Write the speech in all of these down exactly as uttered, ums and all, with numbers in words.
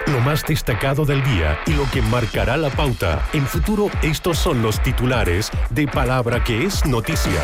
Lo más destacado del día y lo que marcará la pauta. En Futuro, estos son los titulares de Palabra que es noticia.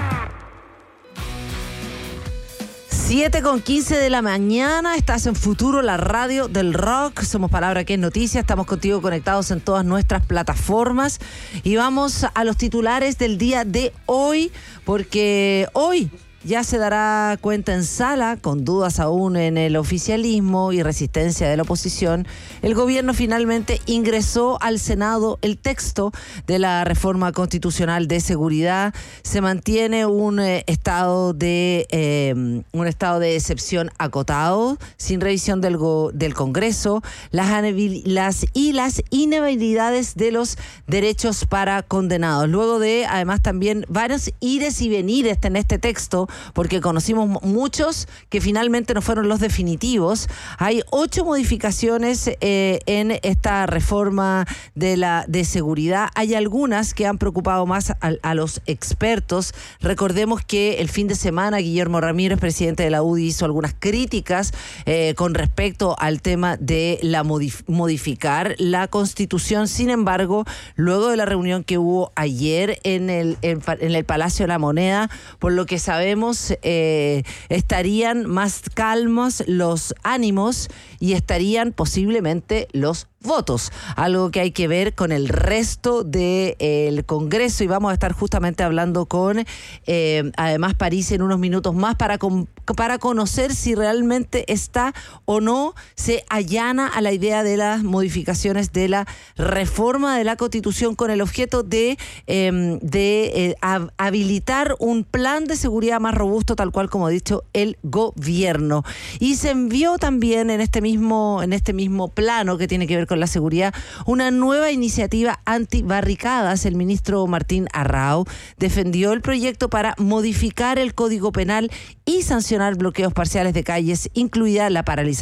siete con quince de la mañana, estás en Futuro, la radio del rock. Somos Palabra que es noticia, estamos contigo conectados en todas nuestras plataformas. Y vamos a los titulares del día de hoy, porque hoy ya se dará cuenta en sala, con dudas aún en el oficialismo y resistencia de la oposición. El gobierno finalmente ingresó al Senado el texto de la reforma constitucional de seguridad. Se mantiene un eh, estado de eh, un estado de excepción acotado, sin revisión del, go, del Congreso, las, las y las inhabilidades de los derechos para condenados. Luego de, además, también varios ires y venires en este texto, porque conocimos muchos que finalmente no fueron los definitivos. Hay ocho modificaciones eh, en esta reforma de la de seguridad. Hay algunas que han preocupado más a, a los expertos. Recordemos que el fin de semana Guillermo Ramírez, presidente de la U D I, hizo algunas críticas eh, con respecto al tema de la modif- modificar la Constitución. Sin embargo, luego de la reunión que hubo ayer en el, en, en el Palacio de la Moneda, por lo que sabemos, Eh, estarían más calmos los ánimos y estarían posiblemente los votos, algo que hay que ver con el resto del eh, Congreso, y vamos a estar justamente hablando con eh, además París en unos minutos más para, con, para conocer si realmente está o no se allana a la idea de las modificaciones de la reforma de la Constitución con el objeto de, eh, de eh, habilitar un plan de seguridad más robusto, tal cual como ha dicho el gobierno. Y se envió también en este mismo, en este mismo plano que tiene que ver con la seguridad, una nueva iniciativa antibarricadas. El ministro Martín Arrau defendió el proyecto para modificar el Código Penal y sancionar bloqueos parciales de calles, incluida la paralización